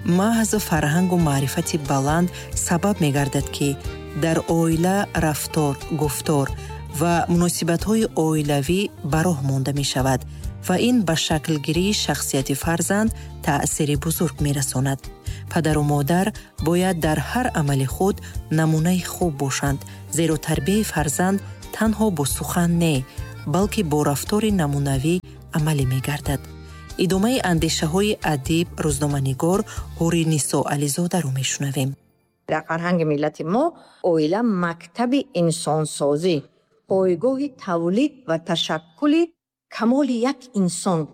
محض فرهنگ و معرفت بلند سبب می‌گردد که در عائله رفتار، گفتار و مناسبت‌های عائلوی براه مانده می‌شود و این به شکلگیری شخصیت فرزند تأثیر بزرگ می‌رساند. پدر و مادر باید در هر عمل خود نمونه خوب باشند، زیرا تربیت فرزند تنها با سخن نه، بلکه با رفتار نمونوی عملی می‌گردد. ادامه اندیشه‌های ادیب روزنامه‌نگار هوری نیسا علیزاده رو می‌شنویم. در فرهنگ ملت ما عائله مکتب انسانسازی، پایگاه تولید و تشکل کمال یک انسان.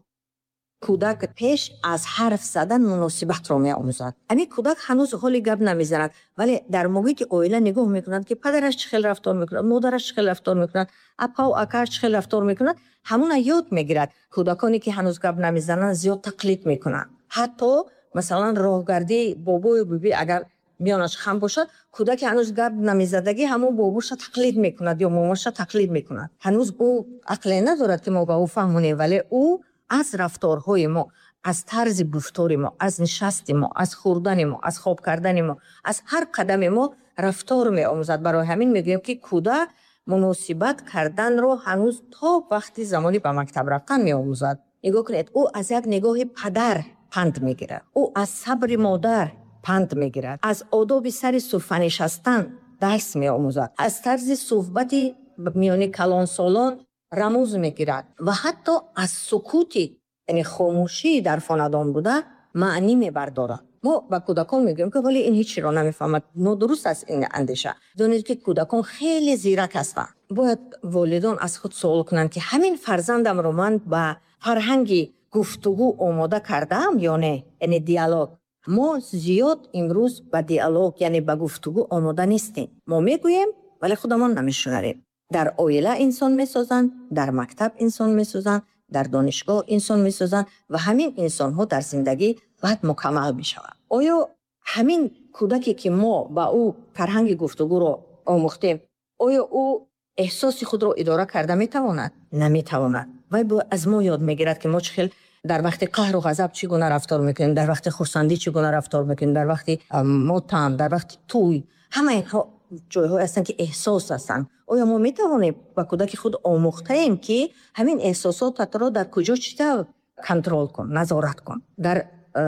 کودک پیش از حرف زدن مناسبت را می‌آموزد. همین کودک هنوز حالی گپ نمی‌زند، ولی در محیط عائله نگاه می‌کند که پدرش چه خیلی رفتار می‌کند، مادرش چه خیلی رفتار می‌کند، اپا و اکاش چه خیلی رفتار می‌کند، همون یاد می‌گیرد. کودکانی که هنوز گپ نمی‌زنند زیاد تقلید می‌کنند. حتی مثلا راهگردی بابا و بیبی اگر میانش خم باشد، کودک هنوز گپ نمی‌زدگی همون باباش تقلید می‌کند یا ماماش تقلید می‌کند. هنوز او عقل ندارد که ما به او فهمونیم، ولی او از رفتارهای ما، از طرز گفتار ما، از نشست ما، از خوردن ما، از خواب کردن ما، از هر قدم ما رفتار می آموزد. برای همین میگیم که کودک مناسبت کردن رو هنوز تا وقتی زمانی به مکتب رفتن می آموزد. نگاه کنید، او از یک نگاه پدر پند میگیرد، او از صبر مادر پند میگیرد، از آداب سر صفه نشستن درس می آموزد، از طرز صحبت میان کلان سالان رموز میگیرد و حتی از سکوتی، یعنی خاموشی در خاندان بوده معنی میبردارد. ما با کودکان میگیم که ولی این هیچی را نمیفهمد. نادرست است این اندیشه. دانید که کودکان خیلی زیرک هستند. باید والدان از خود سوال کنند که همین فرزندم رو من با فرهنگ گفتگو آماده کردم یا نه، یعنی دیالوگ. ما زیاد امروز با دیالوگ یعنی با گفتگو آماده نیستیم. ما میگوییم ولی خودمان نمیشنویم. در عائله انسان میسازند، در مکتب انسان میسازند، در دانشگاه انسان میسازند و همین انسان ها در زندگی باید مکمل میشوند. آیا همین کودکی که ما با او فرهنگ گفتگو رو آموختیم، آیا او احساس خود رو اداره کرده میتواند؟ نمیتواند. و از ما یاد میگیرد که ما چخیل در وقت قهر و غضب چگونه رفتار میکنیم، در وقت خرسندی چگونه رفتار میکنیم، در وقت موتن، در وقت توی، همه اینها جای‌های هستند که احساس هستند. آیا ما میتوانیم با کودک خود آموخته ایم که همین احساسات را در کجا چطور کنترل کن، نظارت کن، در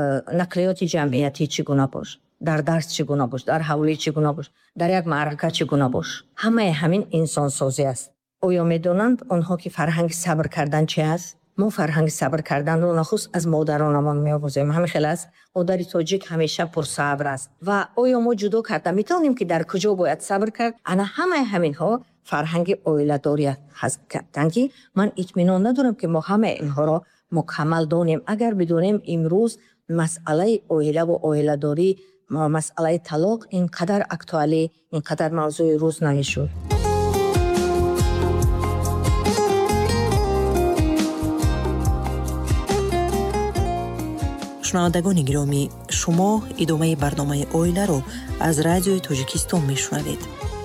نقلیات جمعیتی چگونه باش، در درس چگونه باش، در حوله چگونه باش، در یک معرکه چگونه باش. همه همین انسان سازی است. آیا میدونند آنها که فرهنگ صبر کردن چه است؟ ما فرهنگ صبر کردن رو نخست از مادرانمان می‌آموزیم. همین خیلی است. مادر تاجیک همیشه پر صبر است. و آیا ما جدا کرده میتونیم که در کجا باید صبر کرد؟ انا همه همین ها فرهنگ عائله داری هست که من اطمینان ندارم که ما همه اینها را مکمل دانیم. اگر بدونیم امروز مسئله عائله و عائله داری، مسئله طلاق اینقدر اکتوالی، اینقدر موضوع روز نمیشد. شنوندگان گرامی، شما ادامه برنامه عائله رو از رادیوی تاجیکستان میشنوید.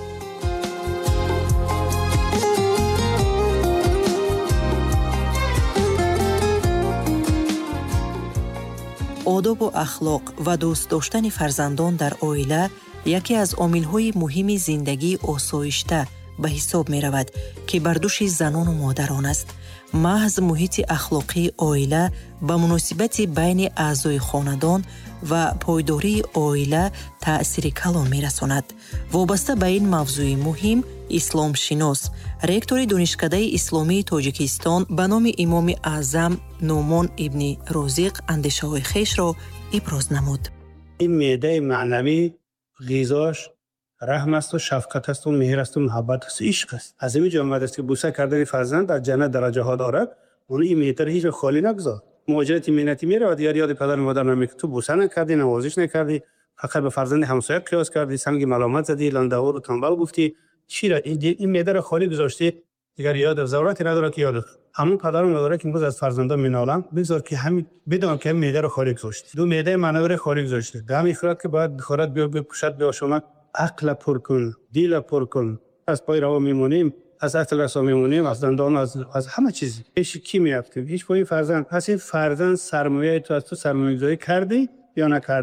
آداب و اخلاق و دوست داشتن فرزندان در عائله یکی از عامل‌های مهم زندگی آسایشته به حساب می رود که بر دوش زنان و مادران است. محض محیط اخلاقی عائله به مناسبت بین اعضای خاندان و پایداری عائله تأثیر کلان می رساند. وابسته به این موضوع مهم، اسلام شناس، رکتور دانشکده اسلامی تاجیکستان به نام امام اعظم نومان ابن رازق اندیشه‌های خویش را ابراز نمود. این معده معنوی غذاش رحم است و شفقت است و مهر است و محبت است و عشق است. از این جامعه است که بوسه کردن فرزند در جنت درجه ها دارد. اون این معده را هیچ خالی نگذار. مهاجرت منتی میره و یاد پدر و مادر نمیکنه. تو بوسه نکردی، نوازش نکردی، فقط به فرزند همسایه قیاس کردی، سنگ ملامت زدی، لنده‌ور و تنبل گفتی، چی را این معده را خالی گذاشتی، دیگر یاد ضرورتی نداره که یاد. همون پدر و مادر که امروز از فرزندان مینالن، بذار که همین بدون که معده را خالی گذاشتی. دو معده معنوی را خالی گذاشتی. دمی خورد که باید بخورد بیا بپوشد بیا شما عقل پر کن، دل پر کن. از پای راه میمونیم، از اصل رسا میمونیم، از دندان، از همه چیز. هیچ کی میافتیم، هیچ پای فرزند. پس این فرزند سرمایه تو از تو سرمایه‌گذاری کردی یا نکردی؟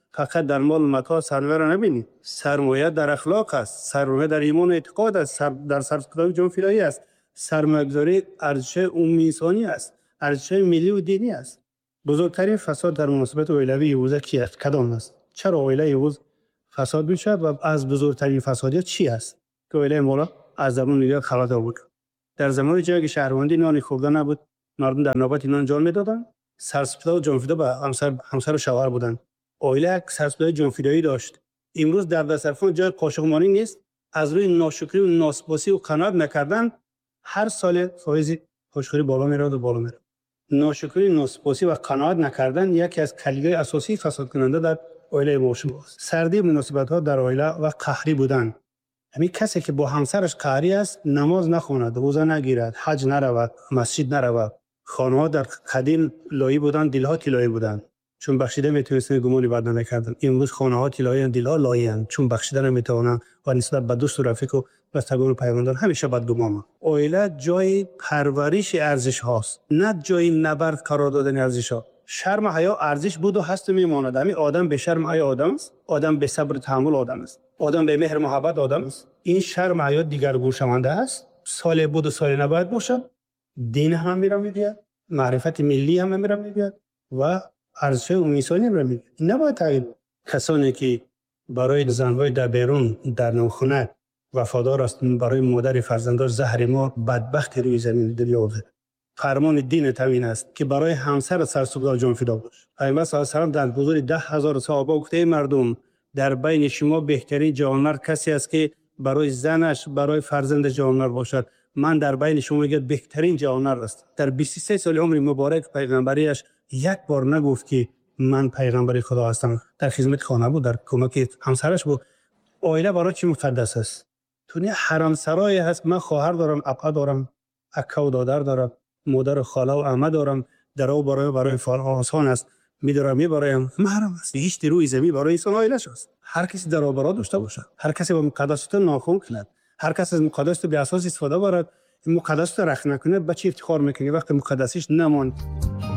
فقط در مال متاع سرمایه را نبینید. سرمایه در اخلاق است، سرمایه در ایمان و اعتقاد است، در سرسپتای جان فدایی است. سرمایه‌گذاری ارزش عمومی انسانی است، ارزش ملی و دینی است. بزرگترین فساد در مناسبات اولیوی یهودا کی است؟ کدام است؟ چرا اولیه یهود فساد میشد و از بزرگترین فسادات چی است که اولیه مولا از زمان دیگر خلاص بود؟ در زمان جنگ شهروندی نان خوردن نبود، مردم در نوبت نان جان میدادن. سرسپتا و جان فدا به همسر و شوهر بودند. اولیه سرسپتای جان فدایی داشت. امروز در دسترخوان جای قاشقمانی نیست. از روی ناشکری و ناسپاسی و قناعت نکردن هر سال فایز خوشخوری بالا میره و بالا میره. ناشکری، ناسپاسی و قناعت نکردن یکی از کلیدهای اساسی فساد کننده در عائله موشوم است. سردی مناسبت‌ها در عائله و قهری بودن. همین کسی که با همسرش قهری است، نماز نخواند، روزه نگیرد، حج نرود، مسجد نرود. خانه‌ها در قدیم لایی بودن، دلها طلایی بودن. چون بخشیده میتونستن گمانی بد نکردن. امروز خانه‌ها طلایی، دلها لایی‌اند، چون بخشیده نمیتوانند و نسبت به دوست و رفیق و بستگان و پیوندان همیشه بدگمان. عائله جای پرورش ارزش هاست، نه جای نبرد قرار دادن ارزش ها. شرم و حیا ارزش بود و هست و میماند. همین آدم به شرم و حیا آدم است، آدم به صبر و تحمل آدم است، آدم به مهر و محبت آدم است. این شرم و حیا دیگرگون شونده است. سال بود و سال نباید باشد. دین هم میره میاد، معرفت ملی هم میره میاد و ارزش انسانی میره میاد. نباید تغییر. کسانی که برای زن‌های در بیرون در نوخونه وفادار است، برای مادر فرزنداش زهر ما بدبخت روی زمین دنیا آورده. فرمان دین توین است که برای همسر سرسبزا جان فدا باش. پیامبر صلی الله علیه و در حضور 10,000 صحابه گفته: مردم، در بین شما بهترین جوانمرد کسی است که برای زنش، برای فرزند جوانمرد باشد. من در بین شما میگم بهترین جوانمرد است. در 23 سال عمر مبارک پیغمبریش یک بار نگفت که من پیغمبر خدا هستم. در خدمت خانه بود، در کمک همسرش بود. عائله برای چی مقدس است؟ تو نه حرم سرای هست. من خواهر دارم، اپا دارم، اکا و دادر دارم، مادر و خاله و عمه دارم. در او برای فال آسان است. میدارم میبرایم محرم است. هیچ روی زمین برای انسان عائله‌اش است. هر کسی در برا داشته باشد. هر کسی با مقدسات ناخون کند. هر کسی از مقدسات به اساس استفاده برد. مقدسات رخ نکنه، بچه افتخار میکنه وقتی مقدسیش نماند.